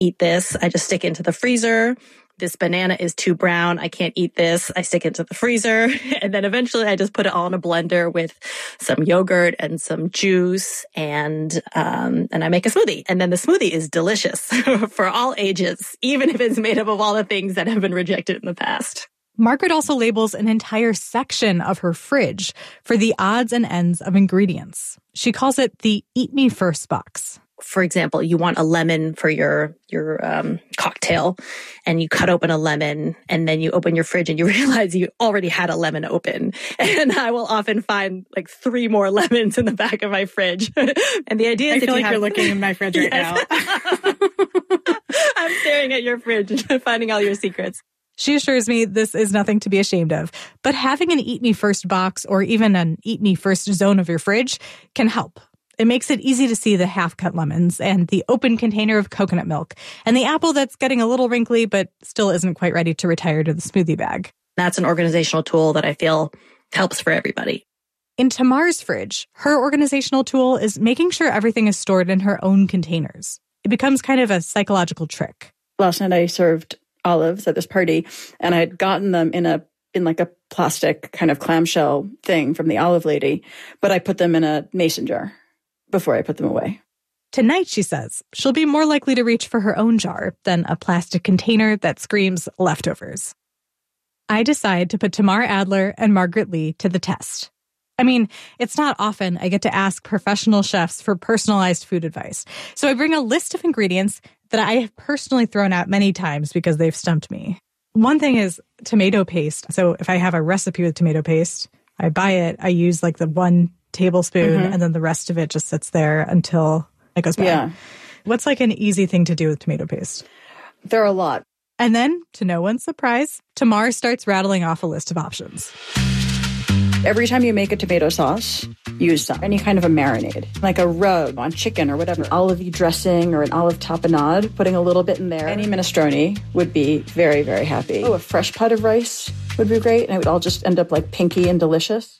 eat this. I just stick it into the freezer. This banana is too brown. I can't eat this. I stick it into the freezer. And then eventually I just put it all in a blender with some yogurt and some juice and I make a smoothie. And then the smoothie is delicious for all ages, even if it's made up of all the things that have been rejected in the past. Margaret also labels an entire section of her fridge for the odds and ends of ingredients. She calls it the Eat Me First box. For example, you want a lemon for your cocktail, and you cut open a lemon, and then you open your fridge and you realize you already had a lemon open. And I will often find like 3 more lemons in the back of my fridge. And the idea is I feel like you're looking in my fridge right now. I'm staring at your fridge and finding all your secrets. She assures me this is nothing to be ashamed of, but having an Eat Me First box or even an Eat Me First zone of your fridge can help. It makes it easy to see the half-cut lemons and the open container of coconut milk and the apple that's getting a little wrinkly but still isn't quite ready to retire to the smoothie bag. That's an organizational tool that I feel helps for everybody. In Tamar's fridge, her organizational tool is making sure everything is stored in her own containers. It becomes kind of a psychological trick. Last night I served olives at this party, and I had gotten them in like a plastic kind of clamshell thing from the olive lady, but I put them in a mason jar before I put them away. Tonight, she says, she'll be more likely to reach for her own jar than a plastic container that screams leftovers. I decide to put Tamar Adler and Margaret Lee to the test. I mean, it's not often I get to ask professional chefs for personalized food advice. So I bring a list of ingredients that I have personally thrown out many times because they've stumped me. One thing is tomato paste. So if I have a recipe with tomato paste, I buy it, I use like the 1 tablespoon, and then the rest of it just sits there until it goes bad. Yeah. What's like an easy thing to do with tomato paste? There are a lot. And then, to no one's surprise, Tamar starts rattling off a list of options. Every time you make a tomato sauce, use any kind of a marinade, like a rub on chicken or whatever. Olive dressing or an olive tapenade, putting a little bit in there. Any minestrone would be very, very happy. Oh, a fresh pot of rice would be great. And it would all just end up like pinky and delicious.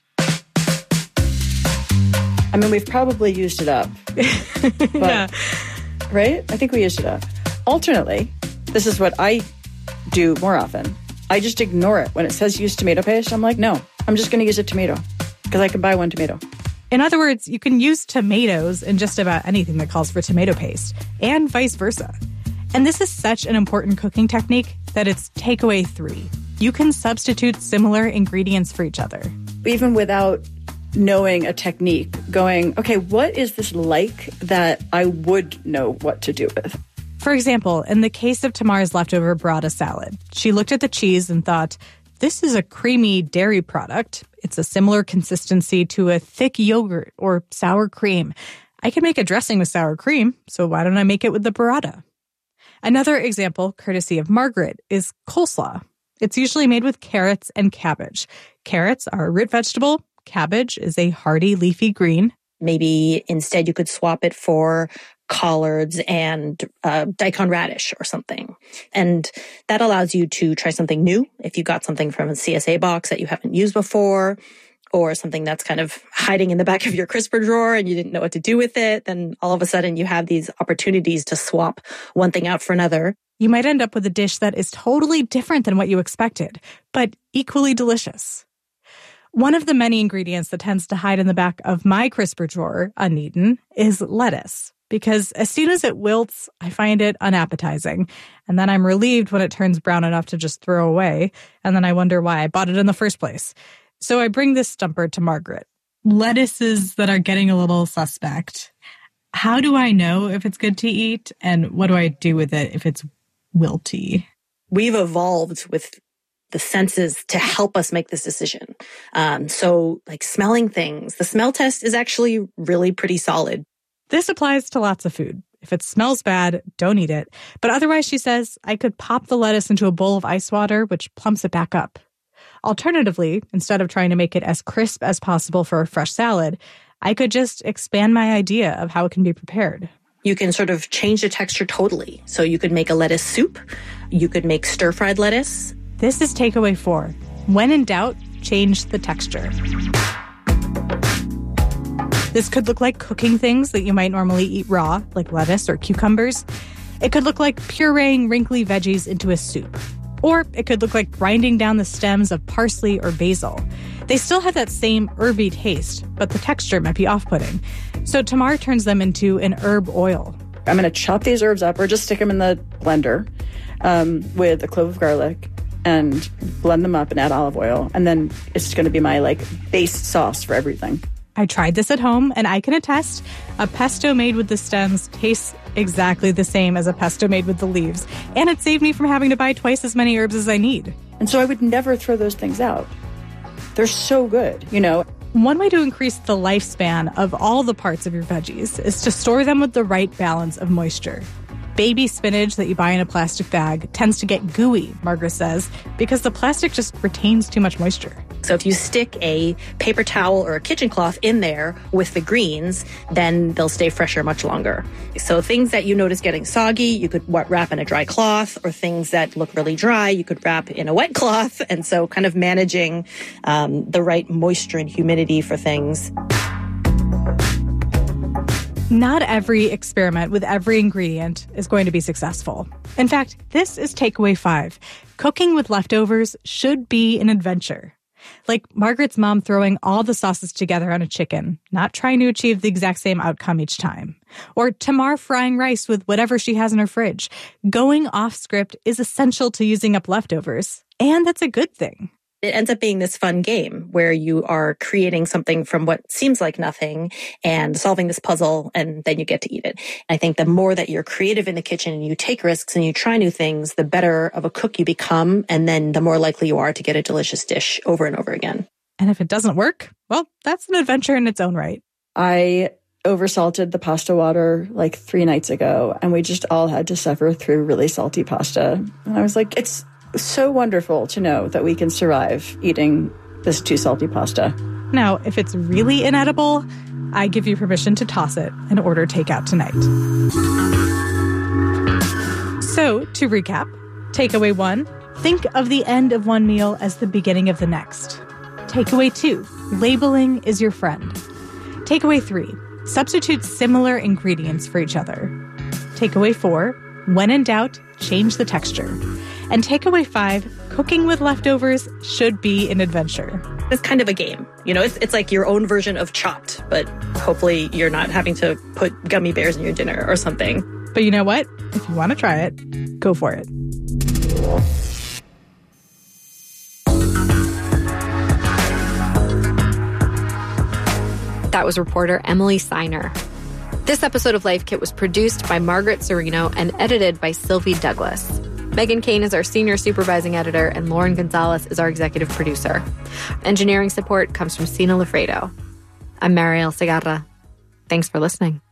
I mean, we've probably used it up. But, Yeah. Right? I think we used it up. Alternately, this is what I do more often. I just ignore it. When it says use tomato paste, I'm like, no, I'm just going to use a tomato because I can buy 1 tomato. In other words, you can use tomatoes in just about anything that calls for tomato paste, and vice versa. And this is such an important cooking technique that it's takeaway 3. You can substitute similar ingredients for each other. Even without knowing a technique, going, okay, what is this like that I would know what to do with? For example, in the case of Tamar's leftover burrata salad, she looked at the cheese and thought, this is a creamy dairy product. It's a similar consistency to a thick yogurt or sour cream. I can make a dressing with sour cream, so why don't I make it with the burrata? Another example, courtesy of Margaret, is coleslaw. It's usually made with carrots and cabbage. Carrots are a root vegetable. Cabbage is a hardy leafy green. Maybe instead you could swap it for collards and daikon radish or something. And that allows you to try something new. If you got something from a CSA box that you haven't used before, or something that's kind of hiding in the back of your crisper drawer and you didn't know what to do with it, then all of a sudden you have these opportunities to swap one thing out for another. You might end up with a dish that is totally different than what you expected, but equally delicious. One of the many ingredients that tends to hide in the back of my crisper drawer, uneaten, is lettuce. Because as soon as it wilts, I find it unappetizing. And then I'm relieved when it turns brown enough to just throw away. And then I wonder why I bought it in the first place. So I bring this stumper to Margaret. Lettuces that are getting a little suspect. How do I know if it's good to eat? And what do I do with it if it's wilty? We've evolved with the senses to help us make this decision. So like smelling things, the smell test is actually really pretty solid. This applies to lots of food. If it smells bad, don't eat it. But otherwise, she says, I could pop the lettuce into a bowl of ice water, which plumps it back up. Alternatively, instead of trying to make it as crisp as possible for a fresh salad, I could just expand my idea of how it can be prepared. You can sort of change the texture totally. So you could make a lettuce soup. You could make stir-fried lettuce. This is takeaway 4. When in doubt, change the texture. This could look like cooking things that you might normally eat raw, like lettuce or cucumbers. It could look like pureeing wrinkly veggies into a soup. Or it could look like grinding down the stems of parsley or basil. They still have that same herby taste, but the texture might be off-putting. So Tamar turns them into an herb oil. I'm going to chop these herbs up or just stick them in the blender with a clove of garlic and blend them up and add olive oil. And then it's going to be my base sauce for everything. I tried this at home, and I can attest a pesto made with the stems tastes exactly the same as a pesto made with the leaves. And it saved me from having to buy twice as many herbs as I need. And so I would never throw those things out. They're so good, One way to increase the lifespan of all the parts of your veggies is to store them with the right balance of moisture. Baby spinach that you buy in a plastic bag tends to get gooey, Margaret says, because the plastic just retains too much moisture. So if you stick a paper towel or a kitchen cloth in there with the greens, then they'll stay fresher much longer. So things that you notice getting soggy, you could wrap in a dry cloth, or things that look really dry, you could wrap in a wet cloth. And so kind of managing the right moisture and humidity for things. Not every experiment with every ingredient is going to be successful. In fact, this is takeaway 5. Cooking with leftovers should be an adventure. Like Margaret's mom throwing all the sauces together on a chicken, not trying to achieve the exact same outcome each time. Or Tamar frying rice with whatever she has in her fridge. Going off script is essential to using up leftovers. And that's a good thing. It ends up being this fun game where you are creating something from what seems like nothing and solving this puzzle, and then you get to eat it. I think the more that you're creative in the kitchen and you take risks and you try new things, the better of a cook you become, and then the more likely you are to get a delicious dish over and over again. And if it doesn't work, well, that's an adventure in its own right. I oversalted the pasta water 3 nights ago, and we just all had to suffer through really salty pasta. And I was like, it's so wonderful to know that we can survive eating this too salty pasta. Now, if it's really inedible, I give you permission to toss it and order takeout tonight. So, to recap, takeaway 1, think of the end of one meal as the beginning of the next. Takeaway 2, labeling is your friend. Takeaway 3, substitute similar ingredients for each other. Takeaway 4, when in doubt, change the texture. And takeaway 5, cooking with leftovers should be an adventure. It's kind of a game. It's like your own version of Chopped, but hopefully you're not having to put gummy bears in your dinner or something. But you know what? If you want to try it, go for it. That was reporter Emily Seiner. This episode of Life Kit was produced by Margaret Serino and edited by Sylvie Douglas. Megan Kane is our senior supervising editor, and Lauren Gonzalez is our executive producer. Engineering support comes from Sina Lafredo. I'm Mariel Segarra. Thanks for listening.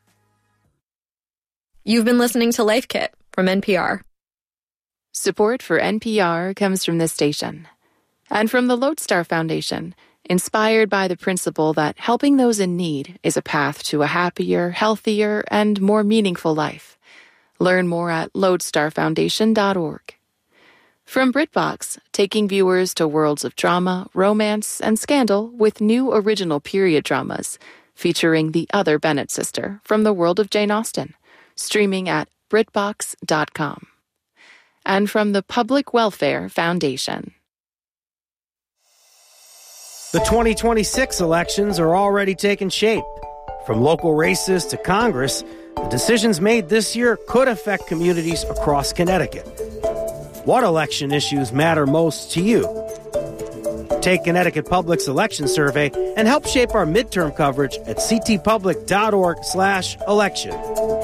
You've been listening to Life Kit from NPR. Support for NPR comes from this station and from the Lodestar Foundation, inspired by the principle that helping those in need is a path to a happier, healthier, and more meaningful life. Learn more at lodestarfoundation.org. From BritBox, taking viewers to worlds of drama, romance, and scandal with new original period dramas featuring the other Bennett sister from the world of Jane Austen, streaming at BritBox.com. And from the Public Welfare Foundation. The 2026 elections are already taking shape. From local races to Congress, the decisions made this year could affect communities across Connecticut. What election issues matter most to you? Take Connecticut Public's election survey and help shape our midterm coverage at ctpublic.org/election.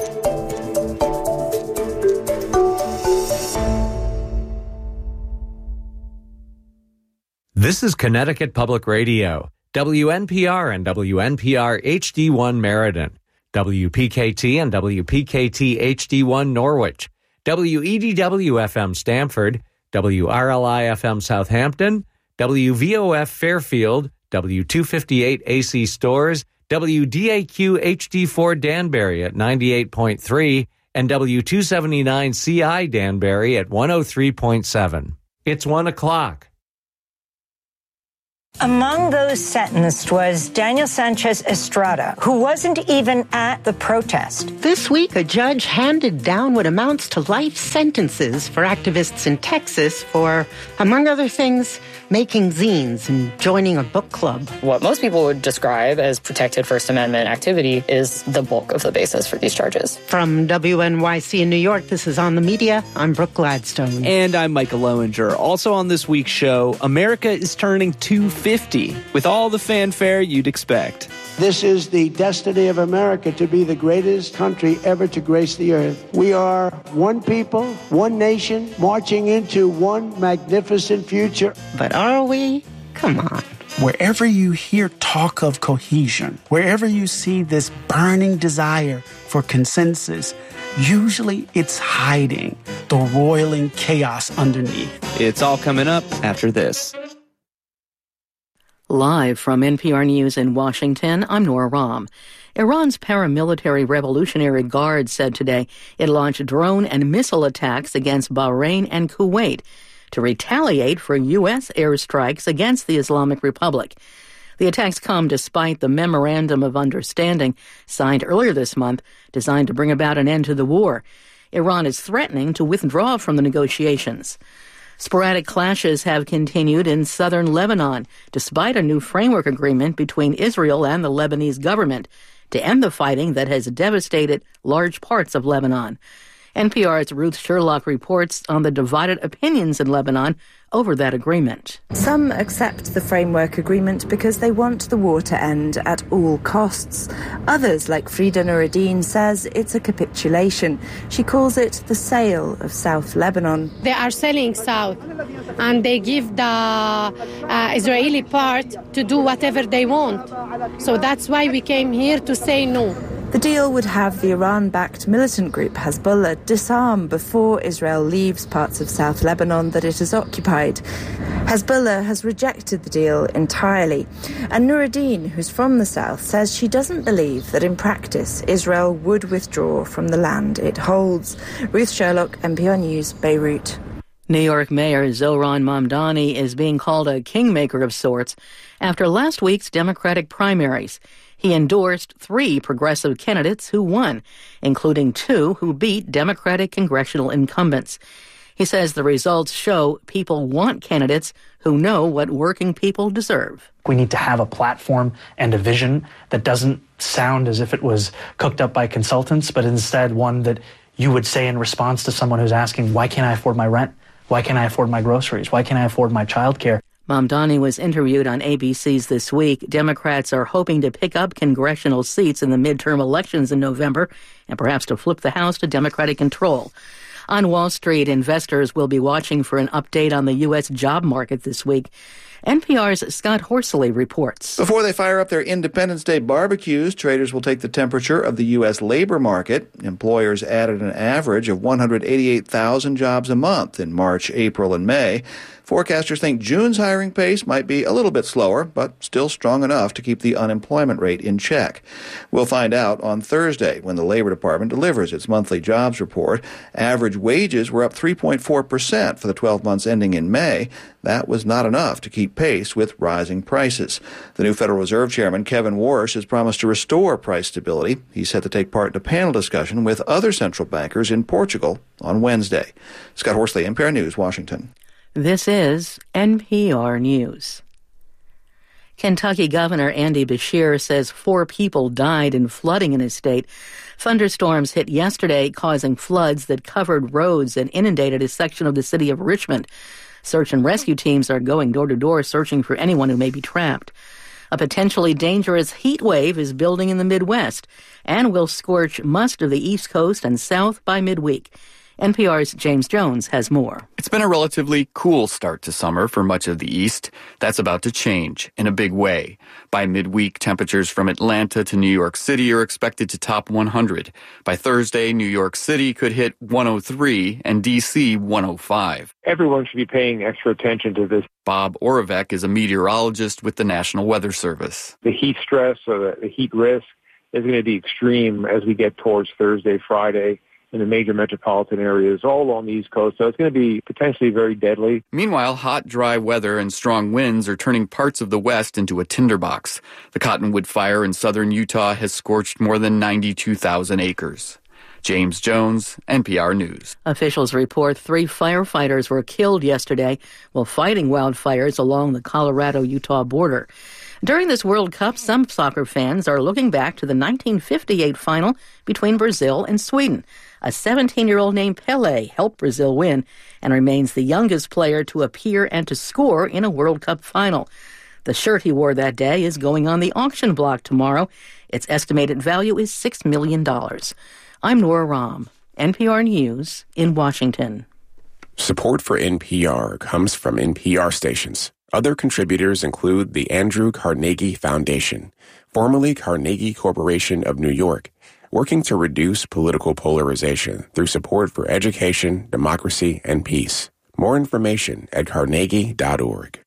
This is Connecticut Public Radio, WNPR and WNPR HD1 Meriden, WPKT and WPKT HD1 Norwich, WEDW-FM Stamford, WRLI-FM Southampton, WVOF Fairfield, W258 AC Stores, WDAQ HD4 Danbury at 98.3, and W279 CI Danbury at 103.7. It's 1 o'clock. Among those sentenced was Daniel Sanchez Estrada, who wasn't even at the protest. This week, a judge handed down what amounts to life sentences for activists in Texas for, among other things, making zines and joining a book club. What most people would describe as protected First Amendment activity is the bulk of the basis for these charges. From WNYC in New York, this is On the Media. I'm Brooke Gladstone. And I'm Michael Lowinger. Also on this week's show, America is turning 250 with all the fanfare you'd expect. This is the destiny of America, to be the greatest country ever to grace the earth. We are one people, one nation, marching into one magnificent future. But are we? Come on. Wherever you hear talk of cohesion, wherever you see this burning desire for consensus, usually it's hiding the roiling chaos underneath. It's all coming up after this. Live from NPR News in Washington, I'm Nora Rahm. Iran's paramilitary Revolutionary Guard said today it launched drone and missile attacks against Bahrain and Kuwait to retaliate for U.S. airstrikes against the Islamic Republic. The attacks come despite the Memorandum of Understanding signed earlier this month, designed to bring about an end to the war. Iran is threatening to withdraw from the negotiations. Sporadic clashes have continued in southern Lebanon, despite a new framework agreement between Israel and the Lebanese government to end the fighting that has devastated large parts of Lebanon. NPR's Ruth Sherlock reports on the divided opinions in Lebanon over that agreement. Some accept the framework agreement because they want the war to end at all costs. Others, like Frida Nuruddin, says it's a capitulation. She calls it the sale of South Lebanon. They are selling South, and they give the Israeli part to do whatever they want. So that's why we came here to say no. The deal would have the Iran-backed militant group Hezbollah disarm before Israel leaves parts of South Lebanon that it has occupied. Hezbollah has rejected the deal entirely. And Nuruddin, who's from the south, says she doesn't believe that in practice Israel would withdraw from the land it holds. Ruth Sherlock, NPR News, Beirut. New York Mayor Zohran Mamdani is being called a kingmaker of sorts after last week's Democratic primaries. He endorsed 3 progressive candidates who won, including 2 who beat Democratic congressional incumbents. He says the results show people want candidates who know what working people deserve. We need to have a platform and a vision that doesn't sound as if it was cooked up by consultants, but instead one that you would say in response to someone who's asking, why can't I afford my rent? Why can't I afford my groceries? Why can't I afford my childcare? Mamdani was interviewed on ABC's This Week. Democrats are hoping to pick up congressional seats in the midterm elections in November and perhaps to flip the House to Democratic control. On Wall Street, investors will be watching for an update on the U.S. job market this week. NPR's Scott Horsley reports. Before they fire up their Independence Day barbecues, traders will take the temperature of the U.S. labor market. Employers added an average of 188,000 jobs a month in March, April, and May. Forecasters think June's hiring pace might be a little bit slower, but still strong enough to keep the unemployment rate in check. We'll find out on Thursday when the Labor Department delivers its monthly jobs report. Average wages were up 3.4% for the 12 months ending in May. That was not enough to keep pace with rising prices. The new Federal Reserve Chairman, Kevin Warsh, has promised to restore price stability. He's set to take part in a panel discussion with other central bankers in Portugal on Wednesday. Scott Horsley, NPR News, Washington. This is NPR News. Kentucky Governor Andy Beshear says 4 people died in flooding in his state. Thunderstorms hit yesterday, causing floods that covered roads and inundated a section of the city of Richmond. Search and rescue teams are going door to door searching for anyone who may be trapped. A potentially dangerous heat wave is building in the Midwest and will scorch most of the East Coast and South by midweek. NPR's James Jones has more. It's been a relatively cool start to summer for much of the East. That's about to change in a big way. By midweek, temperatures from Atlanta to New York City are expected to top 100. By Thursday, New York City could hit 103 and D.C. 105. Everyone should be paying extra attention to this. Bob Oravec is a meteorologist with the National Weather Service. The heat stress or the heat risk is going to be extreme as we get towards Thursday, Friday, in the major metropolitan areas all along the East Coast. So it's going to be potentially very deadly. Meanwhile, hot, dry weather and strong winds are turning parts of the West into a tinderbox. The Cottonwood Fire in southern Utah has scorched more than 92,000 acres. James Jones, NPR News. Officials report 3 firefighters were killed yesterday while fighting wildfires along the Colorado-Utah border. During this World Cup, some soccer fans are looking back to the 1958 final between Brazil and Sweden. A 17-year-old named Pelé helped Brazil win and remains the youngest player to appear and to score in a World Cup final. The shirt he wore that day is going on the auction block tomorrow. Its estimated value is $6 million. I'm Nora Rahm, NPR News in Washington. Support for NPR comes from NPR stations. Other contributors include the Andrew Carnegie Foundation, formerly Carnegie Corporation of New York, working to reduce political polarization through support for education, democracy, and peace. More information at carnegie.org.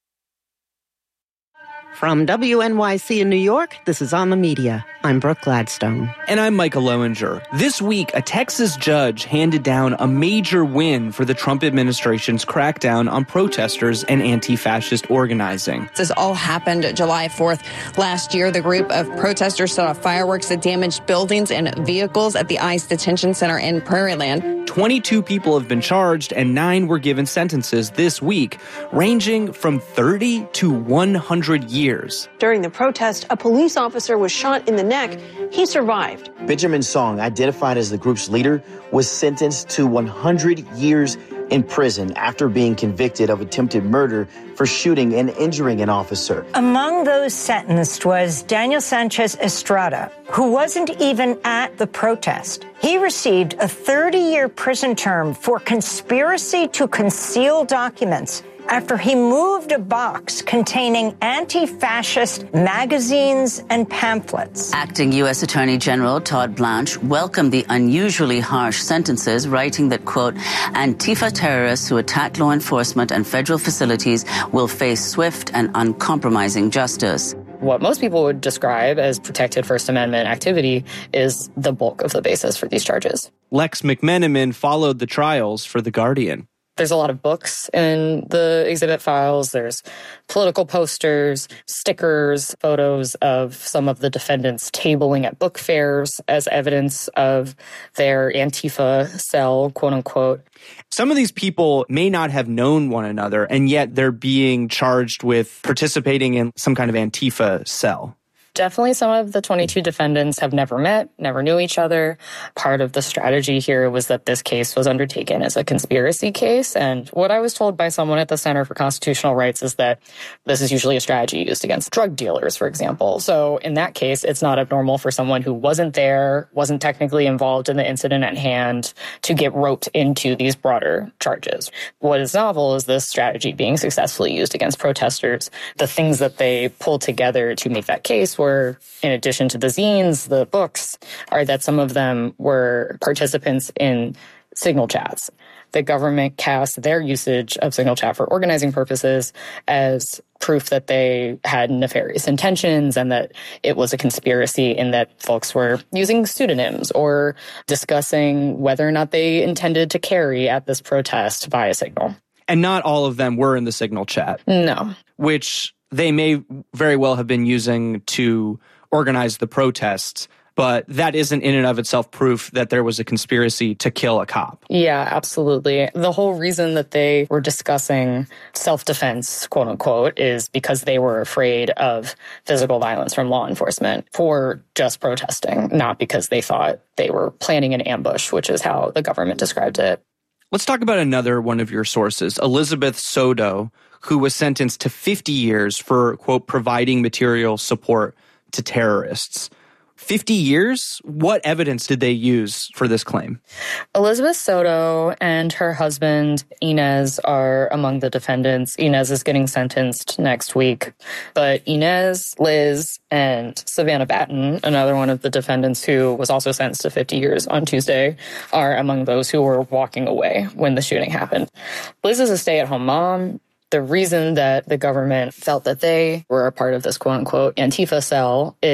From WNYC in New York, this is On the Media. I'm Brooke Gladstone. And I'm Micah Loewinger. This week, a Texas judge handed down a major win for the Trump administration's crackdown on protesters and anti-fascist organizing. This all happened July 4th. Last year, the group of protesters set off fireworks that damaged buildings and vehicles at the ICE detention center in Prairieland. 22 people have been charged and 9 were given sentences this week, ranging from 30 to 100 years. During the protest, a police officer was shot in the neck. He survived. Benjamin Song, identified as the group's leader, was sentenced to 100 years in prison after being convicted of attempted murder for shooting and injuring an officer. Among those sentenced was Daniel Sanchez Estrada, who wasn't even at the protest. He received a 30-year prison term for conspiracy to conceal documents after he moved a box containing anti-fascist magazines and pamphlets. Acting U.S. Attorney General Todd Blanche welcomed the unusually harsh sentences, writing that, quote, Antifa terrorists who attack law enforcement and federal facilities will face swift and uncompromising justice. What most people would describe as protected First Amendment activity is the bulk of the basis for these charges. Lex McMenamin followed the trials for The Guardian. There's a lot of books in the exhibit files. There's political posters, stickers, photos of some of the defendants tabling at book fairs as evidence of their Antifa cell, quote unquote. Some of these people may not have known one another, and yet they're being charged with participating in some kind of Antifa cell. Definitely some of the 22 defendants have never met, never knew each other. Part of the strategy here was that this case was undertaken as a conspiracy case. And what I was told by someone at the Center for Constitutional Rights is that this is usually a strategy used against drug dealers, for example. So in that case, it's not abnormal for someone who wasn't there, wasn't technically involved in the incident at hand, to get roped into these broader charges. What is novel is this strategy being successfully used against protesters. The things that they pulled together to make that case were, in addition to the zines, the books, are that some of them were participants in Signal chats. The government cast their usage of Signal chat for organizing purposes as proof that they had nefarious intentions and that it was a conspiracy, in that folks were using pseudonyms or discussing whether or not they intended to carry at this protest via Signal. And not all of them were in the Signal chat. No. Which they may very well have been using to organize the protests, but that isn't in and of itself proof that there was a conspiracy to kill a cop. Yeah, absolutely. The whole reason that they were discussing self-defense, quote unquote, is because they were afraid of physical violence from law enforcement for just protesting, not because they thought they were planning an ambush, which is how the government described it. Let's talk about another one of your sources, Elizabeth Soto, who was sentenced to 50 years for, quote, providing material support to terrorists. 50 years? What evidence did they use for this claim? Elizabeth Soto and her husband, Inez, are among the defendants. Inez is getting sentenced next week. But Inez, Liz, and Savannah Batten, another one of the defendants who was also sentenced to 50 years on Tuesday, are among those who were walking away when the shooting happened. Liz is a stay-at-home mom. The reason that the government felt that they were a part of this quote-unquote Antifa cell is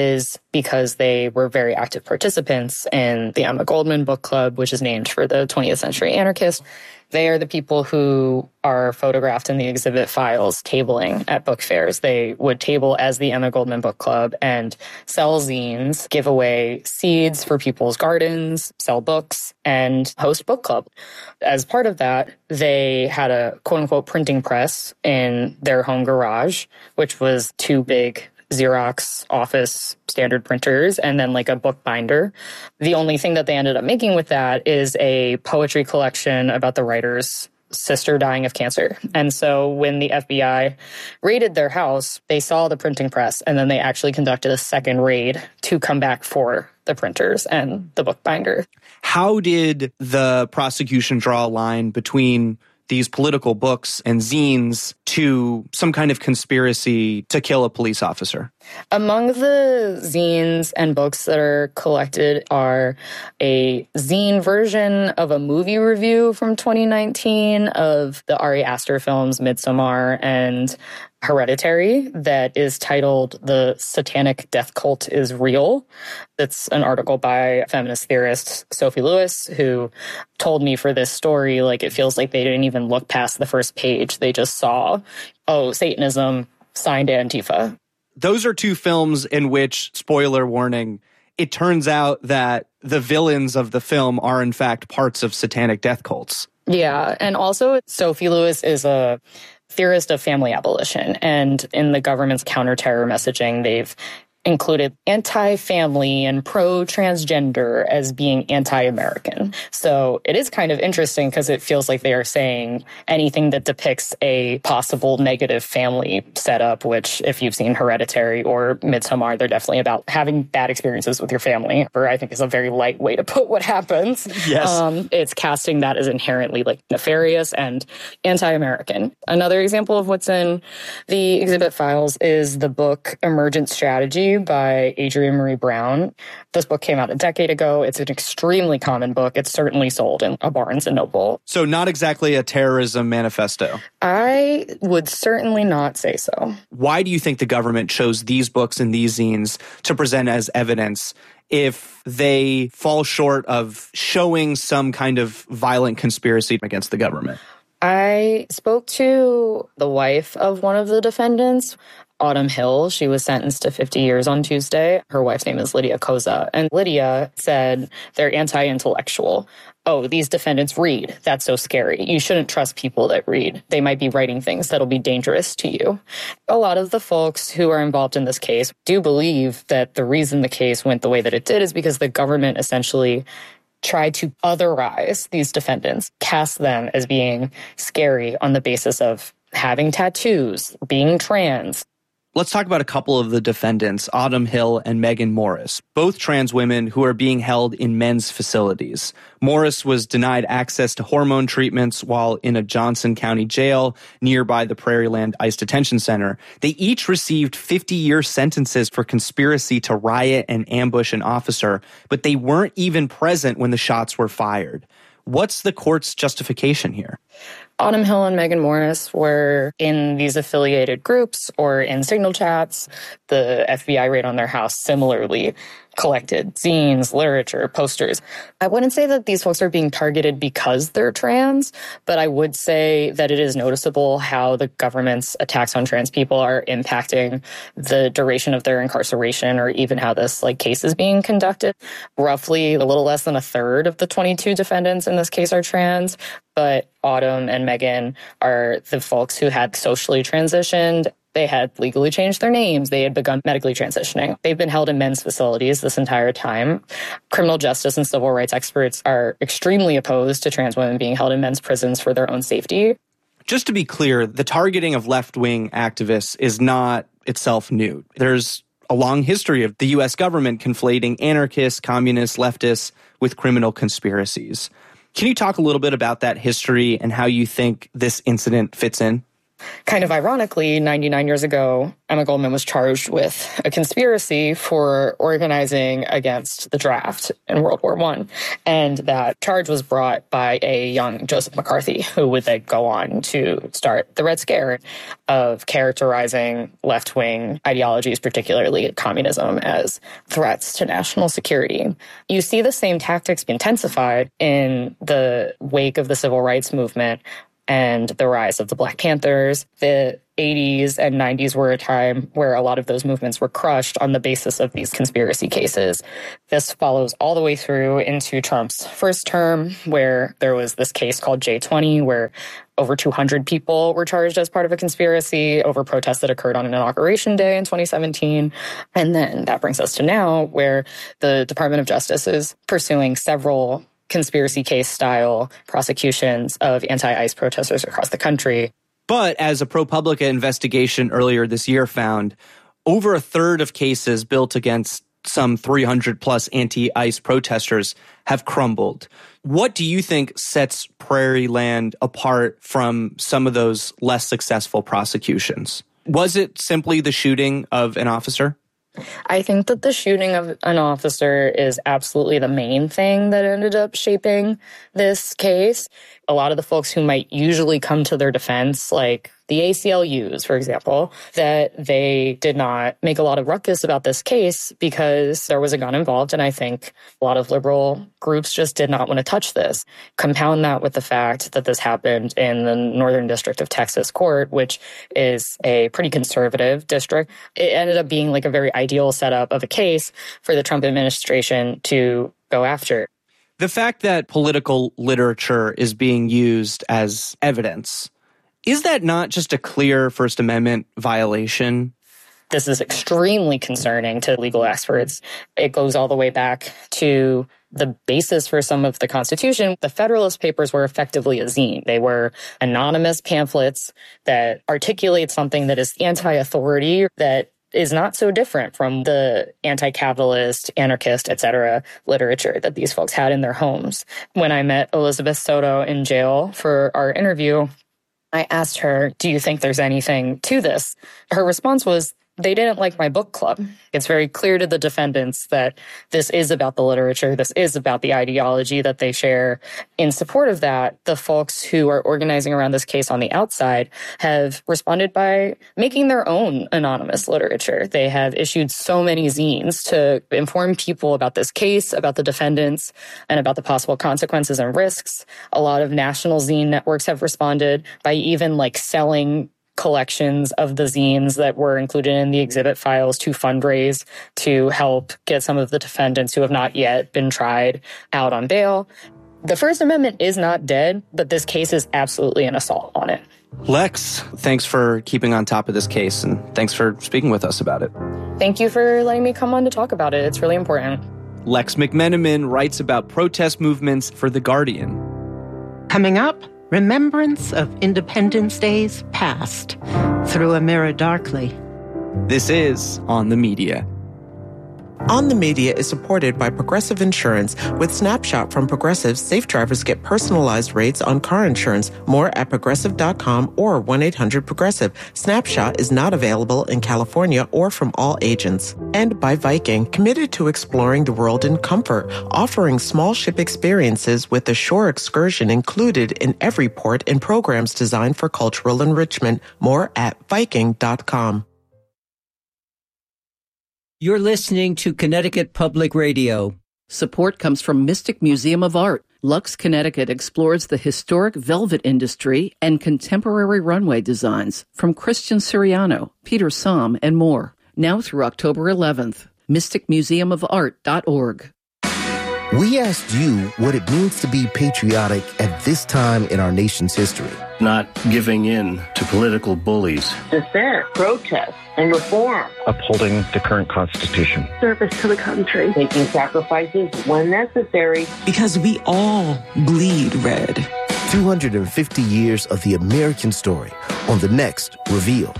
because they were very active participants in the Emma Goldman Book Club, which is named for the 20th century anarchist. They are the people who are photographed in the exhibit files tabling at book fairs. They would table as the Emma Goldman Book Club and sell zines, give away seeds for people's gardens, sell books, and host book club. As part of that, they had a quote-unquote printing press in their home garage, which was 2 big Xerox office standard printers and then like a book binder. The only thing that they ended up making with that is a poetry collection about the writer's sister dying of cancer. And so when the FBI raided their house, they saw the printing press, and then they actually conducted a second raid to come back for the printers and the book binder. How did the prosecution draw a line between these political books and zines to some kind of conspiracy to kill a police officer? Among the zines and books that are collected are a zine version of a movie review from 2019 of the Ari Aster films Midsommar and Hereditary that is titled The Satanic Death Cult is Real. It's an article by feminist theorist Sophie Lewis, who told me for this story, like, it feels like they didn't even look past the first page. They just saw, oh, Satanism, signed Antifa. Those are 2 films in which, spoiler warning, it turns out that the villains of the film are in fact parts of satanic death cults. Yeah, and also Sophie Lewis is a theorist of family abolition, and in the government's counter-terror messaging, they've included anti-family and pro-transgender as being anti-American. So it is kind of interesting because it feels like they are saying anything that depicts a possible negative family setup, which if you've seen Hereditary or Midsommar, they're definitely about having bad experiences with your family, or I think is a very light way to put what happens. Yes. It's casting that as inherently like nefarious and anti-American. Another example of what's in the exhibit files is the book Emergent Strategy by Adrienne Marie Brown. This book came out a decade ago. It's an extremely common book. It's certainly sold in a Barnes & Noble. So not exactly a terrorism manifesto. I would certainly not say so. Why do you think the government chose these books and these zines to present as evidence if they fall short of showing some kind of violent conspiracy against the government? I spoke to the wife of one of the defendants, Autumn Hill. She was sentenced to 50 years on Tuesday. Her wife's name is Lydia Koza. And Lydia said they're anti-intellectual. Oh, these defendants read. That's so scary. You shouldn't trust people that read. They might be writing things that'll be dangerous to you. A lot of the folks who are involved in this case do believe that the reason the case went the way that it did is because the government essentially tried to otherize these defendants, cast them as being scary on the basis of having tattoos, being trans. Let's talk about a couple of the defendants, Autumn Hill and Megan Morris, both trans women who are being held in men's facilities. Morris was denied access to hormone treatments while in a Johnson County jail nearby the Prairieland ICE Detention Center. They each received 50-year sentences for conspiracy to riot and ambush an officer, but they weren't even present when the shots were fired. What's the court's justification here? Autumn Hill and Megan Morris were in these affiliated groups or in signal chats. The FBI raid on their house similarly collected zines, literature, posters. I wouldn't say that these folks are being targeted because they're trans, but I would say that it is noticeable how the government's attacks on trans people are impacting the duration of their incarceration or even how this case is being conducted. Roughly a little less than a third of the 22 defendants in this case are trans, but Autumn and Megan are the folks who had socially transitioned. They had legally changed their names. They had begun medically transitioning. They've been held in men's facilities this entire time. Criminal justice and civil rights experts are extremely opposed to trans women being held in men's prisons for their own safety. Just to be clear, the targeting of left-wing activists is not itself new. There's a long history of the U.S. government conflating anarchists, communists, leftists with criminal conspiracies. Can you talk a little bit about that history and how you think this incident fits in? Kind of ironically, 99 years ago, Emma Goldman was charged with a conspiracy for organizing against the draft in World War I. And that charge was brought by a young Joseph McCarthy, who would then go on to start the Red Scare of characterizing left-wing ideologies, particularly communism, as threats to national security. You see the same tactics intensified in the wake of the civil rights movement and the rise of the Black Panthers. The 80s and 90s were a time where a lot of those movements were crushed on the basis of these conspiracy cases. This follows all the way through into Trump's first term, where there was this case called J20, where over 200 people were charged as part of a conspiracy over protests that occurred on an inauguration day in 2017. And then that brings us to now, where the Department of Justice is pursuing several conspiracy case-style prosecutions of anti-ICE protesters across the country. But as a ProPublica investigation earlier this year found, over a third of cases built against some 300-plus anti-ICE protesters have crumbled. What do you think sets Prairieland apart from some of those less successful prosecutions? Was it simply the shooting of an officer? I think that the shooting of an officer is absolutely the main thing that ended up shaping this case. A lot of the folks who might usually come to their defense, like the ACLUs, for example, that they did not make a lot of ruckus about this case because there was a gun involved. And I think a lot of liberal groups just did not want to touch this. Compound that with the fact that this happened in the Northern District of Texas Court, which is a pretty conservative district. It ended up being like a very ideal setup of a case for the Trump administration to go after. The fact that political literature is being used as evidence, is that not just a clear First Amendment violation? This is extremely concerning to legal experts. It goes all the way back to the basis for some of the Constitution. The Federalist Papers were effectively a zine. They were anonymous pamphlets that articulate something that is anti-authority, that is not so different from the anti-capitalist, anarchist, etc. literature that these folks had in their homes. When I met Elizabeth Soto in jail for our interview, I asked her, do you think there's anything to this? Her response was, they didn't like my book club. It's very clear to the defendants that this is about the literature. This is about the ideology that they share. In support of that, the folks who are organizing around this case on the outside have responded by making their own anonymous literature. They have issued so many zines to inform people about this case, about the defendants, and about the possible consequences and risks. A lot of national zine networks have responded by even selling collections of the zines that were included in the exhibit files to fundraise to help get some of the defendants who have not yet been tried out on bail. The First Amendment is not dead, but this case is absolutely an assault on it. Lex, thanks for keeping on top of this case, and thanks for speaking with us about it. Thank you for letting me come on to talk about it. It's really important. Lex McMenamin writes about protest movements for The Guardian. Coming up, remembrance of Independence Days past through a mirror darkly. This is On the Media. On the Media is supported by Progressive Insurance. With Snapshot from Progressive, safe drivers get personalized rates on car insurance. More at Progressive.com or 1-800-PROGRESSIVE. Snapshot is not available in California or from all agents. And by Viking, committed to exploring the world in comfort, offering small ship experiences with a shore excursion included in every port and programs designed for cultural enrichment. More at Viking.com. You're listening to Connecticut Public Radio. Support comes from Mystic Museum of Art. Lux, Connecticut explores the historic velvet industry and contemporary runway designs from Christian Siriano, Peter Somm, and more. Now through October 11th. mysticmuseumofart.org. We asked you what it means to be patriotic at this time in our nation's history. Not giving in to political bullies. Dissent, protest, and reform. Upholding the current Constitution. Service to the country. Making sacrifices when necessary. Because we all bleed red. 250 years of the American story on the next Reveal.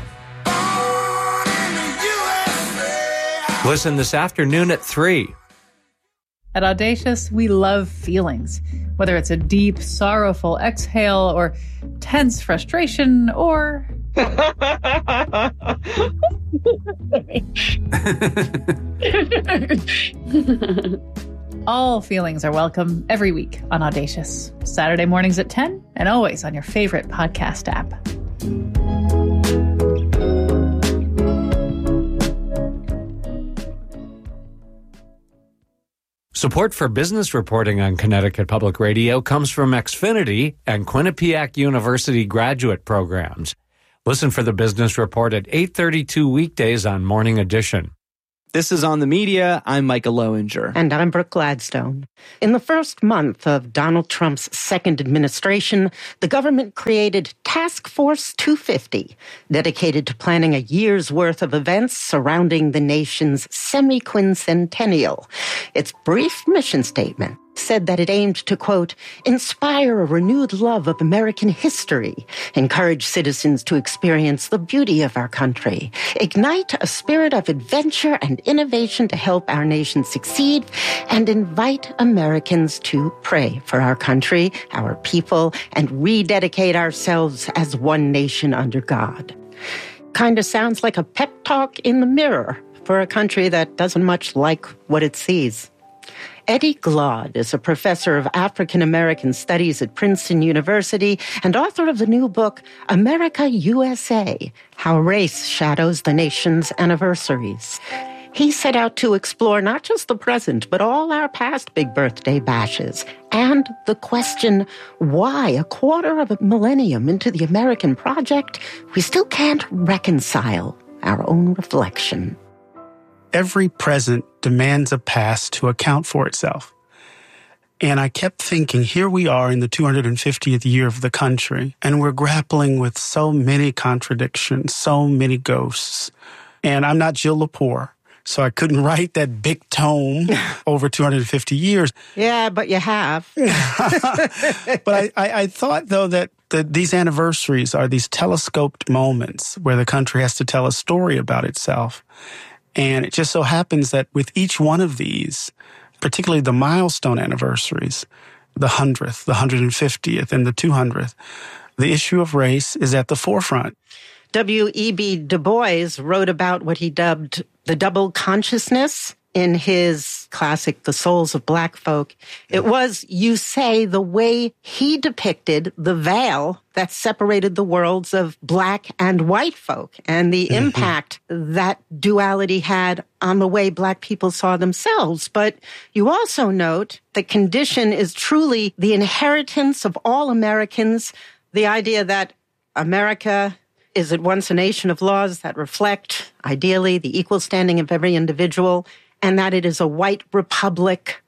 Listen this afternoon at 3. At Audacious, we love feelings. Whether it's a deep, sorrowful exhale or tense frustration or All feelings are welcome every week on Audacious. Saturday mornings at 10 and always on your favorite podcast app. Support for business reporting on Connecticut Public Radio comes from Xfinity and Quinnipiac University graduate programs. Listen for the business report at 8:32 weekdays on Morning Edition. This is On the Media. I'm Micah Lowinger. And I'm Brooke Gladstone. In the first month of Donald Trump's second administration, the government created Task Force 250, dedicated to planning a year's worth of events surrounding the nation's semi-quincentennial. Its brief mission statement said that it aimed to, quote, inspire a renewed love of American history, encourage citizens to experience the beauty of our country, ignite a spirit of adventure and innovation to help our nation succeed, and invite Americans to pray for our country, our people, and rededicate ourselves as one nation under God. Kind of sounds like a pep talk in the mirror for a country that doesn't much like what it sees. Eddie Glaude is a professor of African American Studies at Princeton University and author of the new book, America USA, How Race Shadows the Nation's Anniversaries. He set out to explore not just the present, but all our past big birthday bashes, and the question, why a quarter of a millennium into the American project, we still can't reconcile our own reflection. Every present demands a past to account for itself. And I kept thinking, here we are in the 250th year of the country, and we're grappling with so many contradictions, so many ghosts. And I'm not Jill Lepore, so I couldn't write that big tome over 250 years. Yeah, but you have. But I thought, though, that these anniversaries are these telescoped moments where the country has to tell a story about itself. And it just so happens that with each one of these, particularly the milestone anniversaries, the 100th, the 150th, and the 200th, the issue of race is at the forefront. W.E.B. Du Bois wrote about what he dubbed the double consciousness in his classic, The Souls of Black Folk. It was, you say, the way he depicted the veil that separated the worlds of black and white folk and the impact that duality had on the way black people saw themselves. But you also note the condition is truly the inheritance of all Americans, the idea that America is at once a nation of laws that reflect, ideally, the equal standing of every individual, and that it is a white republic.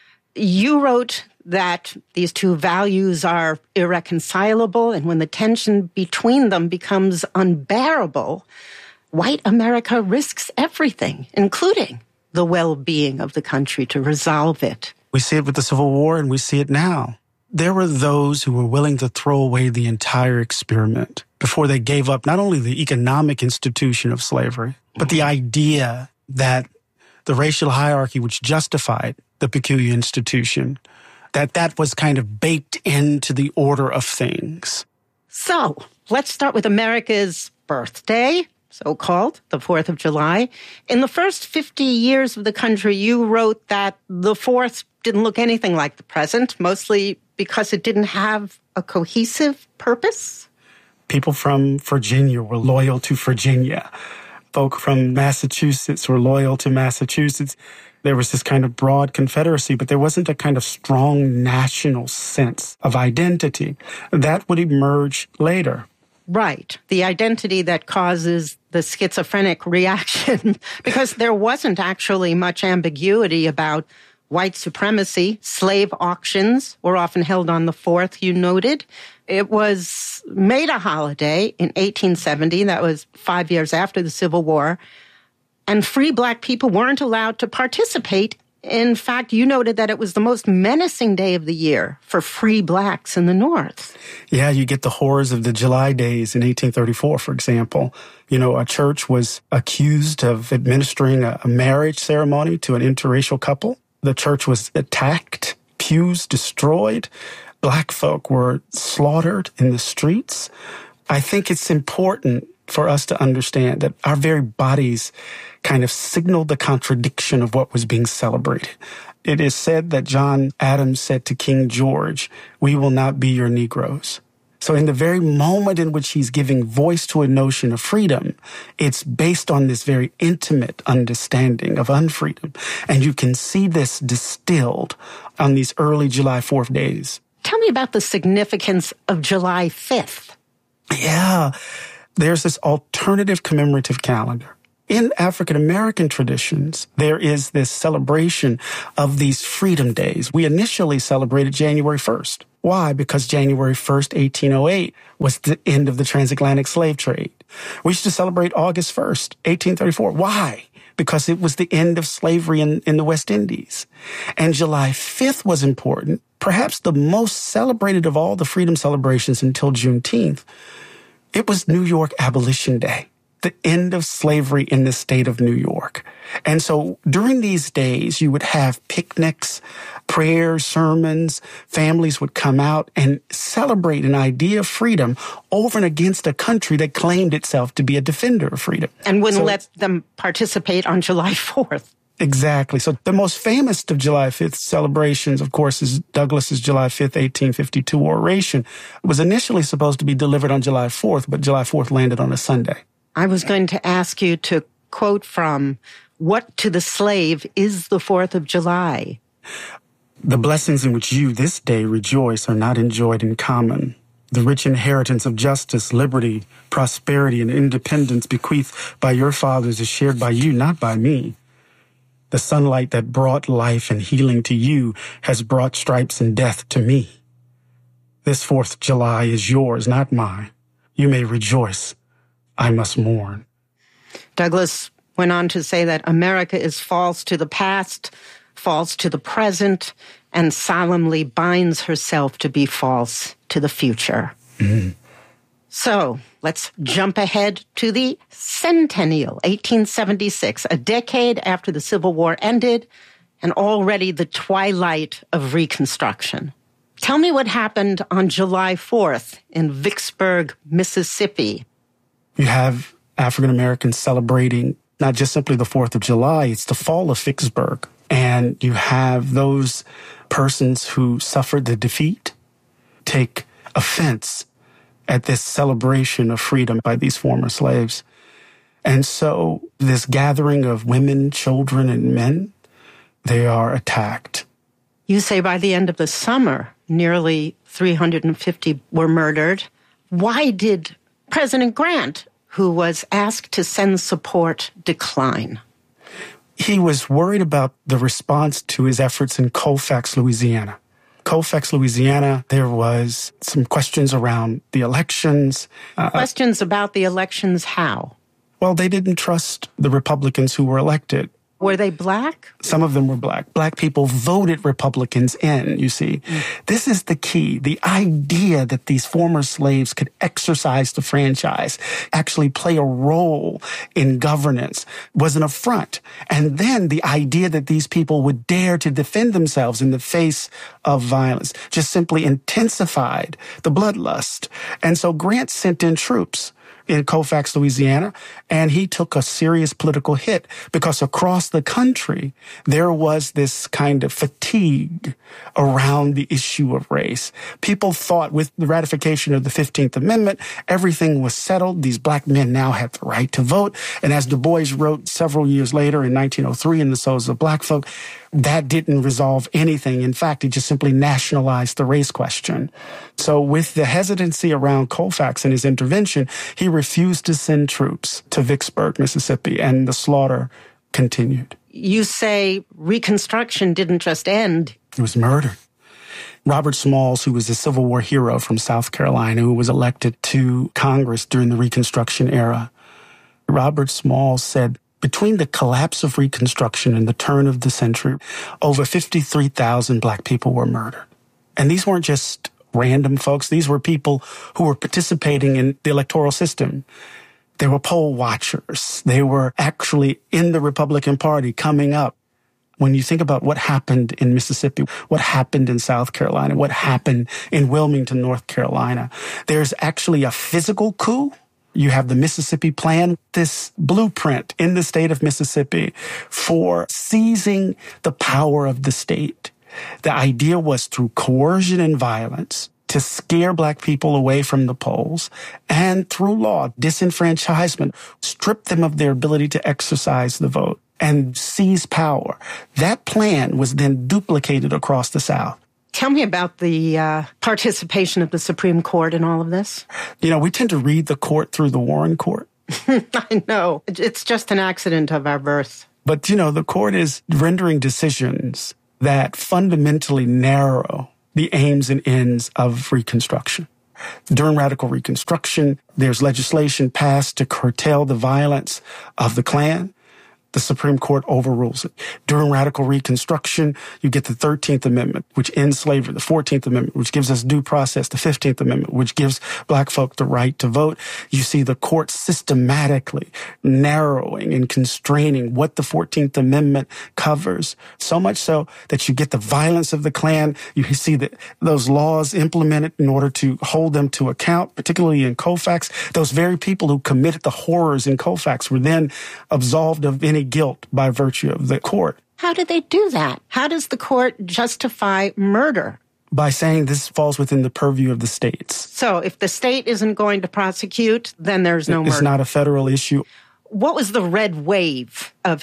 You wrote that these two values are irreconcilable, and when the tension between them becomes unbearable, white America risks everything, including the well-being of the country, to resolve it. We see it with the Civil War, and we see it now. There were those who were willing to throw away the entire experiment before they gave up not only the economic institution of slavery, but the idea that the racial hierarchy which justified the peculiar institution, that was kind of baked into the order of things. So, let's start with America's birthday, so-called, the 4th of July. In the first 50 years of the country, you wrote that the 4th didn't look anything like the present, mostly because it didn't have a cohesive purpose. People from Virginia were loyal to Virginia. Folk from Massachusetts were loyal to Massachusetts. There was this kind of broad confederacy, but there wasn't a kind of strong national sense of identity. That would emerge later. Right. The identity that causes the schizophrenic reaction, because there wasn't actually much ambiguity about white supremacy. Slave auctions were often held on the 4th, you noted. It was made a holiday in 1870. That was 5 years after the Civil War. And free black people weren't allowed to participate. In fact, you noted that it was the most menacing day of the year for free blacks in the North. Yeah, you get the horrors of the July days in 1834, for example. You know, a church was accused of administering a marriage ceremony to an interracial couple. The church was attacked, pews destroyed. Black folk were slaughtered in the streets. I think it's important for us to understand that our very bodies kind of signal the contradiction of what was being celebrated. It is said that John Adams said to King George, "We will not be your Negroes." So in the very moment in which he's giving voice to a notion of freedom, it's based on this very intimate understanding of unfreedom. And you can see this distilled on these early July 4th days. Tell me about the significance of July 5th. Yeah, there's this alternative commemorative calendar. In African-American traditions, there is this celebration of these freedom days. We initially celebrated January 1st. Why? Because January 1st, 1808 was the end of the transatlantic slave trade. We used to celebrate August 1st, 1834. Why? Because it was the end of slavery in the West Indies. And July 5th was important, perhaps the most celebrated of all the freedom celebrations until Juneteenth. It was New York Abolition Day, the end of slavery in the state of New York. And so during these days, you would have picnics, prayers, sermons. Families would come out and celebrate an idea of freedom over and against a country that claimed itself to be a defender of freedom. And wouldn't let them participate on July 4th. Exactly. So the most famous of July 5th celebrations, of course, is Douglas's July 5th, 1852 oration. It was initially supposed to be delivered on July 4th, but July 4th landed on a Sunday. I was going to ask you to quote from What to the Slave is the 4th of July? The blessings in which you this day rejoice are not enjoyed in common. The rich inheritance of justice, liberty, prosperity, and independence bequeathed by your fathers is shared by you, not by me. The sunlight that brought life and healing to you has brought stripes and death to me. This 4th July is yours, not mine. You may rejoice. I must mourn. Douglas went on to say that America is false to the past, false to the present, and solemnly binds herself to be false to the future. Mm-hmm. So let's jump ahead to the centennial, 1876, a decade after the Civil War ended and already the twilight of Reconstruction. Tell me what happened on July 4th in Vicksburg, Mississippi. You have African Americans celebrating not just simply the 4th of July, it's the fall of Vicksburg. And you have those persons who suffered the defeat take offense at this celebration of freedom by these former slaves. And so this gathering of women, children, and men, they are attacked. You say by the end of the summer, nearly 350 were murdered. Why did President Grant, who was asked to send support, decline? He was worried about the response to his efforts in Colfax, Louisiana. Colfax, Louisiana, there was some questions around the elections. Questions about the elections, how? Well, they didn't trust the Republicans who were elected. Were they black? Some of them were black. Black people voted Republicans in, you see. This is the key. The idea that these former slaves could exercise the franchise, actually play a role in governance, was an affront. And then the idea that these people would dare to defend themselves in the face of violence just simply intensified the bloodlust. And so Grant sent in troops in Colfax, Louisiana, and he took a serious political hit because across the country, there was this kind of fatigue around the issue of race. People thought with the ratification of the 15th Amendment, everything was settled. These black men now had the right to vote. And as Du Bois wrote several years later in 1903 in The Souls of Black Folk, that didn't resolve anything. In fact, it just simply nationalized the race question. So with the hesitancy around Colfax and his intervention, he refused to send troops to Vicksburg, Mississippi, and the slaughter continued. You say Reconstruction didn't just end. It was murdered. Robert Smalls, who was a Civil War hero from South Carolina, who was elected to Congress during the Reconstruction era, Robert Smalls said, between the collapse of Reconstruction and the turn of the century, over 53,000 black people were murdered. And these weren't just random folks. These were people who were participating in the electoral system. They were poll watchers. They were actually in the Republican Party coming up. When you think about what happened in Mississippi, what happened in South Carolina, what happened in Wilmington, North Carolina, there's actually a physical coup. You have the Mississippi Plan, this blueprint in the state of Mississippi for seizing the power of the state. The idea was through coercion and violence to scare Black people away from the polls, and through law, disenfranchisement, strip them of their ability to exercise the vote and seize power. That plan was then duplicated across the South. Tell me about the participation of the Supreme Court in all of this. You know, we tend to read the court through the Warren Court. I know. It's just an accident of our birth. But, you know, the court is rendering decisions that fundamentally narrow the aims and ends of Reconstruction. During radical Reconstruction, there's legislation passed to curtail the violence of the Klan. The Supreme Court overrules it. During radical Reconstruction, you get the 13th Amendment, which ends slavery, the 14th Amendment, which gives us due process, the 15th Amendment, which gives Black folk the right to vote. You see the court systematically narrowing and constraining what the 14th Amendment covers, so much so that you get the violence of the Klan. You see that those laws implemented in order to hold them to account, particularly in Colfax. Those very people who committed the horrors in Colfax were then absolved of any guilt by virtue of the court. How did they do that? How does the court justify murder? By saying this falls within the purview of the states. So if the state isn't going to prosecute, then there's no murder. It's not a federal issue. What was the red wave of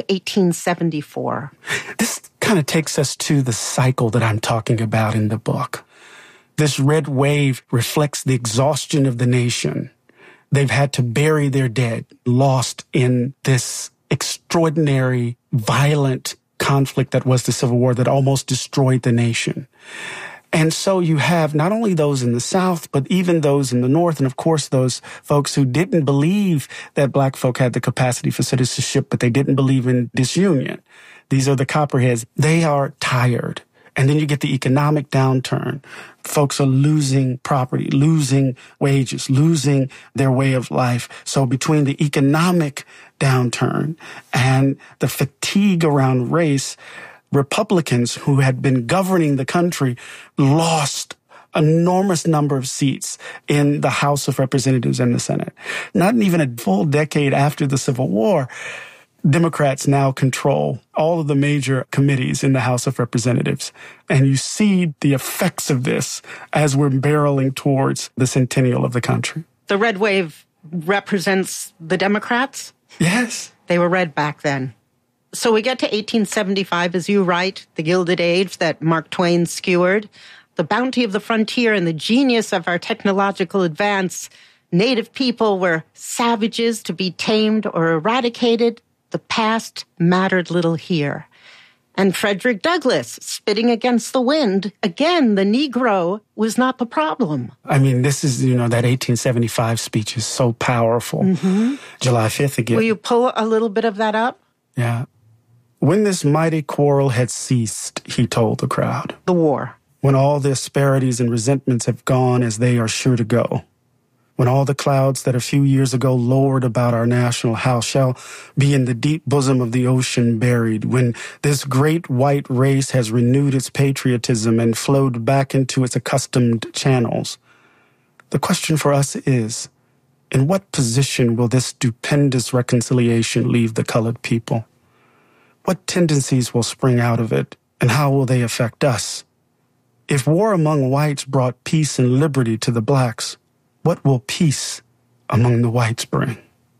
1874? This kind of takes us to the cycle that I'm talking about in the book. This red wave reflects the exhaustion of the nation. They've had to bury their dead, lost in this extraordinary, violent conflict that was the Civil War that almost destroyed the nation. And so you have not only those in the South, but even those in the North, and of course those folks who didn't believe that Black folk had the capacity for citizenship, but they didn't believe in disunion. These are the Copperheads. They are tired. And then you get the economic downturn. Folks are losing property, losing wages, losing their way of life. So between the economic downturn and the fatigue around race, Republicans who had been governing the country lost enormous number of seats in the House of Representatives and the Senate. Not even a full decade after the Civil War, Democrats now control all of the major committees in the House of Representatives. And you see the effects of this as we're barreling towards the centennial of the country. The red wave represents the Democrats? Yes. They were red back then. So we get to 1875, as you write, the Gilded Age that Mark Twain skewered. The bounty of the frontier and the genius of our technological advance. Native people were savages to be tamed or eradicated. The past mattered little here. And Frederick Douglass, spitting against the wind, again, the Negro was not the problem. I mean, this is, that 1875 speech is so powerful. Mm-hmm. July 5th again. Will you pull a little bit of that up? Yeah. When this mighty quarrel had ceased, he told the crowd. The war. When all the asperities and resentments have gone as they are sure to go. When all the clouds that a few years ago lowered about our national house shall be in the deep bosom of the ocean buried, when this great white race has renewed its patriotism and flowed back into its accustomed channels, the question for us is, in what position will this stupendous reconciliation leave the colored people? What tendencies will spring out of it, and how will they affect us? If war among whites brought peace and liberty to the blacks, what will peace among the whites bring?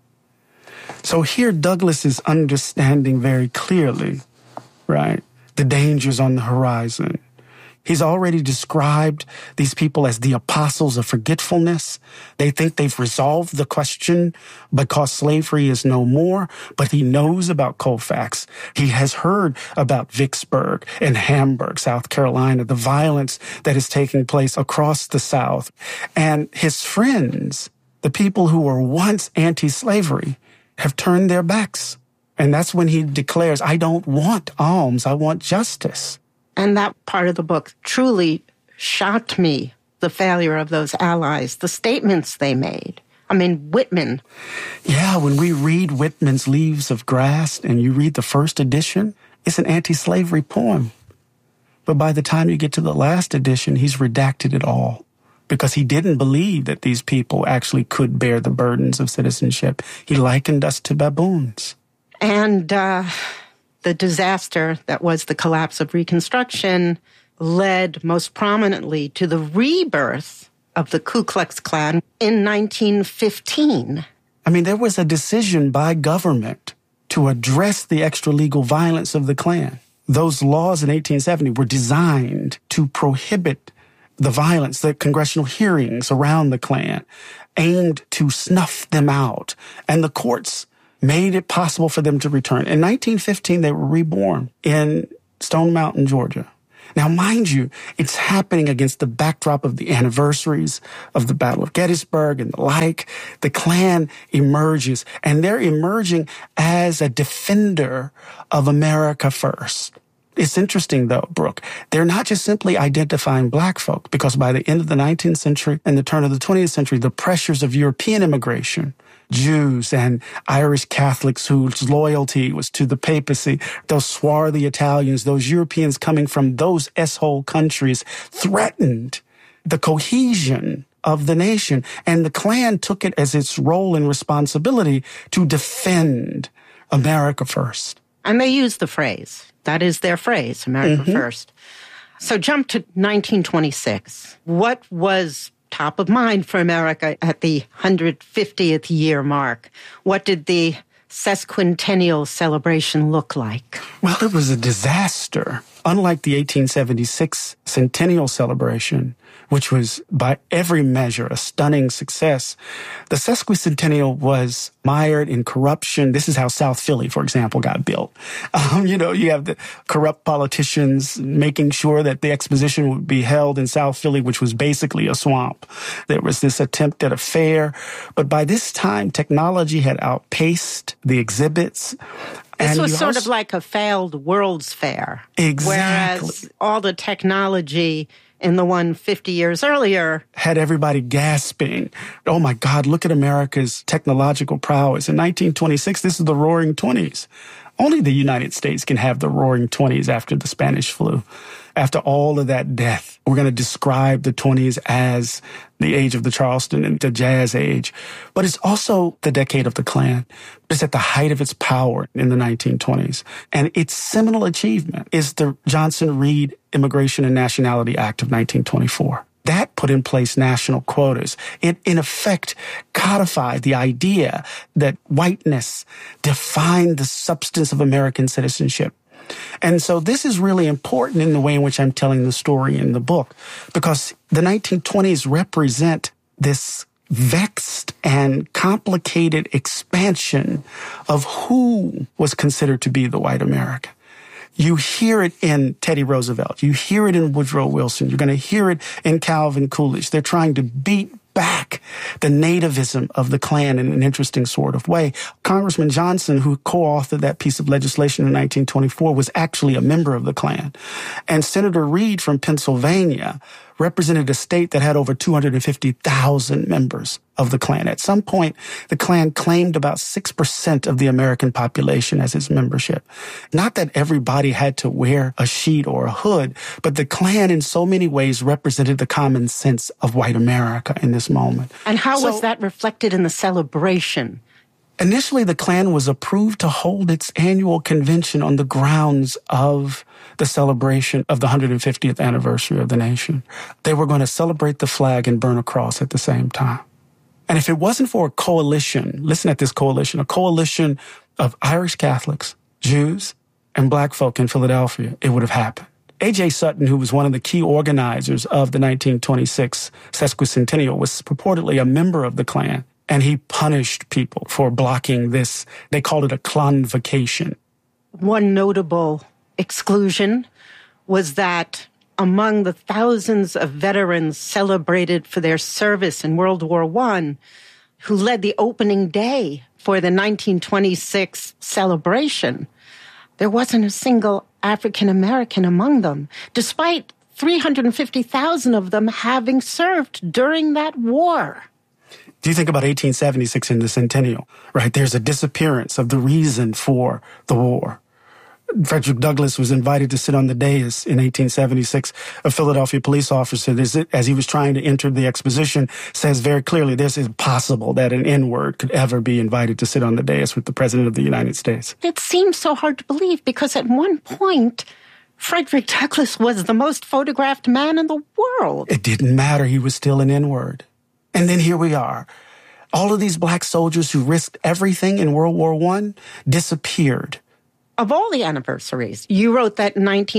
So here Douglass is understanding very clearly, right, the dangers on the horizon. He's already described these people as the apostles of forgetfulness. They think they've resolved the question because slavery is no more, but he knows about Colfax. He has heard about Vicksburg and Hamburg, South Carolina, the violence that is taking place across the South. And his friends, the people who were once anti-slavery, have turned their backs. And that's when he declares, I don't want alms, I want justice. And that part of the book truly shocked me, the failure of those allies, the statements they made. I mean, Whitman. Yeah, when we read Whitman's Leaves of Grass and you read the first edition, It's an anti-slavery poem. But by the time you get to the last edition, he's redacted it all because he didn't believe that these people actually could bear the burdens of citizenship. He likened us to baboons. And the disaster that was the collapse of Reconstruction led most prominently to the rebirth of the Ku Klux Klan in 1915. I mean, there was a decision by government to address the extra-legal violence of the Klan. Those laws in 1870 were designed to prohibit the violence, the congressional hearings around the Klan, aimed to snuff them out. And the courts made it possible for them to return. In 1915, they were reborn in Stone Mountain, Georgia. Now, mind you, it's happening against the backdrop of the anniversaries of the Battle of Gettysburg and the like. The Klan emerges, and they're emerging as a defender of America first. It's interesting, though, Brooke. They're not just simply identifying black folk, because by the end of the 19th century and the turn of the 20th century, the pressures of European immigration, Jews and Irish Catholics whose loyalty was to the papacy, those swarthy Italians, those Europeans coming from those S-hole countries threatened the cohesion of the nation. And the Klan took it as its role and responsibility to defend America first. And they used the phrase. That is their phrase, America first. So jump to 1926. What was top of mind for America at the 150th year mark? What did the sesquicentennial celebration look like? Well, it was a disaster. Unlike the 1876 centennial celebration, which was by every measure a stunning success, the sesquicentennial was mired in corruption. This is how South Philly, for example, got built. You have the corrupt politicians making sure that the exposition would be held in South Philly, which was basically a swamp. There was this attempt at a fair, but by this time, technology had outpaced the exhibits. This was sort of like a failed World's Fair. Exactly. Whereas all the technology in the one 50 years earlier had everybody gasping. Oh my God, look at America's technological prowess. In 1926, this is the Roaring 20s. Only the United States can have the Roaring 20s after the Spanish flu. After all of that death, we're going to describe the 20s as the age of the Charleston and the Jazz Age. But it's also the decade of the Klan. It's at the height of its power in the 1920s. And its seminal achievement is the Johnson-Reed Immigration and Nationality Act of 1924. That put in place national quotas. It, in effect, codified the idea that whiteness defined the substance of American citizenship. And so this is really important in the way in which I'm telling the story in the book, because the 1920s represent this vexed and complicated expansion of who was considered to be the white American. You hear it in Teddy Roosevelt. You hear it in Woodrow Wilson. You're going to hear it in Calvin Coolidge. They're trying to beat back the nativism of the Klan in an interesting sort of way. Congressman Johnson, who co-authored that piece of legislation in 1924, was actually a member of the Klan. And Senator Reed from Pennsylvania represented a state that had over 250,000 members of the Klan. At some point, the Klan claimed about 6% of the American population as its membership. Not that everybody had to wear a sheet or a hood, but the Klan in so many ways represented the common sense of white America in this moment. And how was that reflected in the celebration? Initially, the Klan was approved to hold its annual convention on the grounds of the celebration of the 150th anniversary of the nation. They were going to celebrate the flag and burn a cross at the same time. And if it wasn't for a coalition, listen at this coalition, a coalition of Irish Catholics, Jews, and black folk in Philadelphia, it would have happened. A.J. Sutton, who was one of the key organizers of the 1926 sesquicentennial, was purportedly a member of the Klan. And he punished people for blocking this. They called it a Klanvacation. One notable exclusion was that among the thousands of veterans celebrated for their service in World War I, who led the opening day for the 1926 celebration, there wasn't a single African American among them, despite 350,000 of them having served during that war. Do you think about 1876 in the centennial, right? There's a disappearance of the reason for the war. Frederick Douglass was invited to sit on the dais in 1876. A Philadelphia police officer, as he was trying to enter the exposition, says very clearly, this is impossible that an N-word could ever be invited to sit on the dais with the President of the United States. It seems so hard to believe because at one point, Frederick Douglass was the most photographed man in the world. It didn't matter. He was still an N-word. And then here we are. All of these black soldiers who risked everything in World War I disappeared. Of all the anniversaries, you wrote that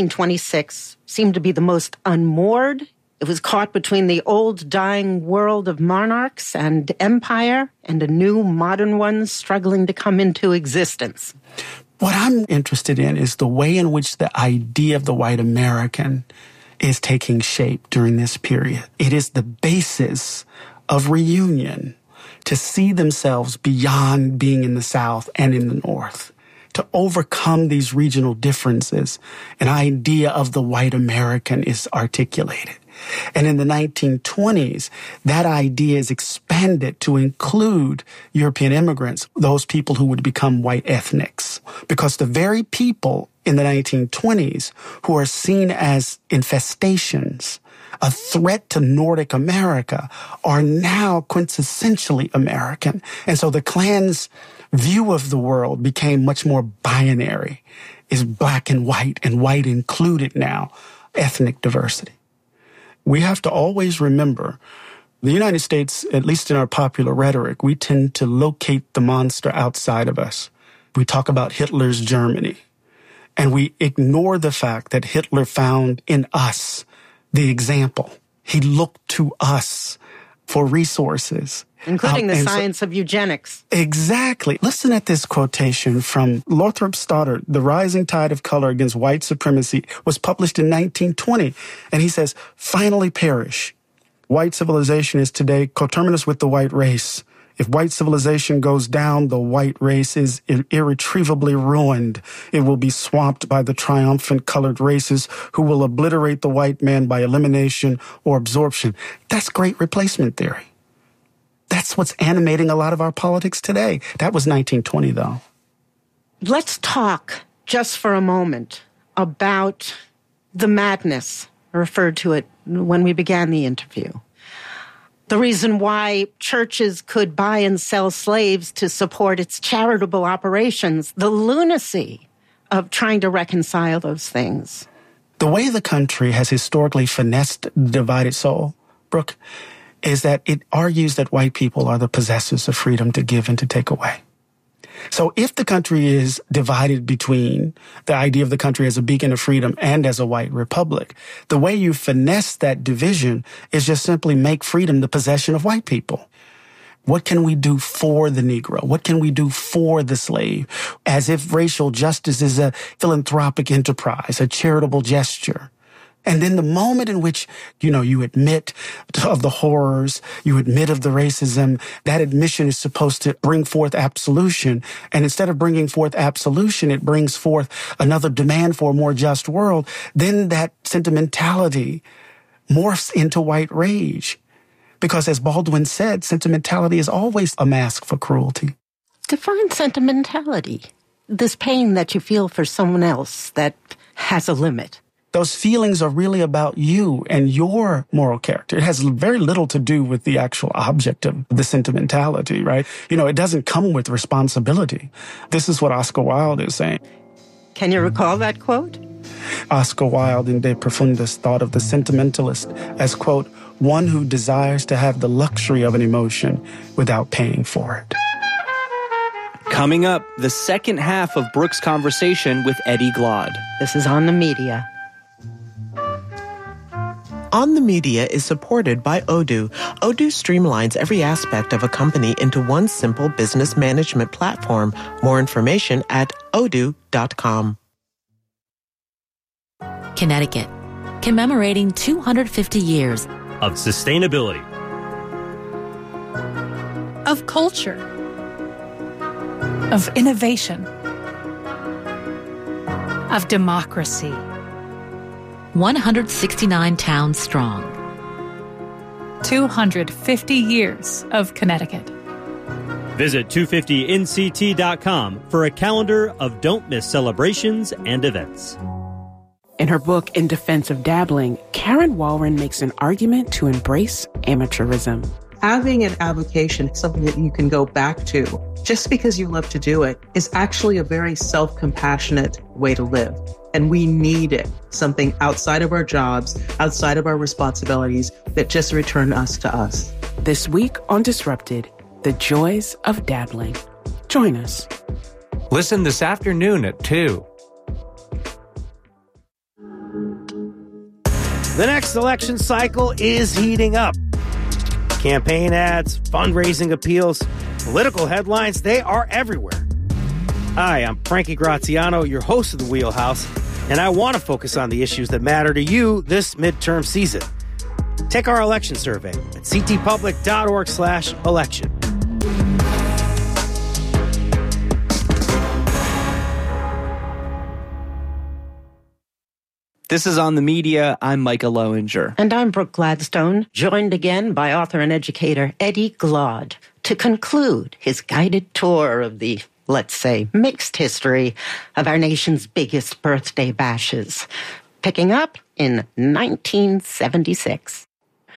1926 seemed to be the most unmoored. It was caught between the old dying world of monarchs and empire and a new modern one struggling to come into existence. What I'm interested in is the way in which the idea of the white American is taking shape during this period. It is the basis of reunion to see themselves beyond being in the South and in the North, to overcome these regional differences. An idea of the white American is articulated. And in the 1920s, that idea is expanded to include European immigrants, those people who would become white ethnics. Because the very people in the 1920s who are seen as infestations, a threat to Nordic America, are now quintessentially American. And so the Klan's view of the world became much more binary, is black and white included now, ethnic diversity. We have to always remember the United States, at least in our popular rhetoric, we tend to locate the monster outside of us. We talk about Hitler's Germany, and we ignore the fact that Hitler found in us the example. He looked to us for resources. Including the science of eugenics. Exactly. Listen at this quotation from Lothrop Stoddard, The Rising Tide of Color Against White Supremacy, was published in 1920. And he says, finally perish. White civilization is today coterminous with the white race. If white civilization goes down, the white race is irretrievably ruined. It will be swamped by the triumphant colored races who will obliterate the white man by elimination or absorption. That's great replacement theory. That's what's animating a lot of our politics today. That was 1920, though. Let's talk just for a moment about the madness. I referred to it when we began the interview. The reason why churches could buy and sell slaves to support its charitable operations, the lunacy of trying to reconcile those things. The way the country has historically finessed the divided soul, Brooke, is that it argues that white people are the possessors of freedom to give and to take away. So if the country is divided between the idea of the country as a beacon of freedom and as a white republic, the way you finesse that division is just simply make freedom the possession of white people. What can we do for the Negro? What can we do for the slave? As if racial justice is a philanthropic enterprise, a charitable gesture. And then the moment in which, you admit of the horrors, you admit of the racism, that admission is supposed to bring forth absolution. And instead of bringing forth absolution, it brings forth another demand for a more just world. Then that sentimentality morphs into white rage. Because as Baldwin said, sentimentality is always a mask for cruelty. Define sentimentality. This pain that you feel for someone else that has a limit. Those feelings are really about you and your moral character. It has very little to do with the actual object of the sentimentality, right? It doesn't come with responsibility. This is what Oscar Wilde is saying. Can you recall that quote? Oscar Wilde in De Profundis thought of the sentimentalist as, quote, one who desires to have the luxury of an emotion without paying for it. Coming up, the second half of Brooke's conversation with Eddie Glaude. This is On the Media. On the Media is supported by Odoo. Odoo streamlines every aspect of a company into one simple business management platform. More information at odoo.com. Connecticut, commemorating 250 years of sustainability, of culture, of innovation, of democracy. 169 towns strong. 250 years of Connecticut. Visit 250nct.com for a calendar of don't miss celebrations and events. In her book, In Defense of Dabbling, Karen Walren makes an argument to embrace amateurism. Having an avocation, something that you can go back to, just because you love to do it, is actually a very self-compassionate way to live. And we need it, something outside of our jobs, outside of our responsibilities, that just return us to us. This week on Disrupted, the joys of dabbling. Join us. Listen this afternoon at 2. The next election cycle is heating up. Campaign ads, fundraising appeals, political headlines, they are everywhere. Hi, I'm Frankie Graziano, your host of The Wheelhouse, and I want to focus on the issues that matter to you this midterm season. Take our election survey at ctpublic.org/election. This is On the Media. I'm Micah Lowinger. And I'm Brooke Gladstone, joined again by author and educator Eddie Glaude to conclude his guided tour of the, let's say, mixed history of our nation's biggest birthday bashes, picking up in 1976.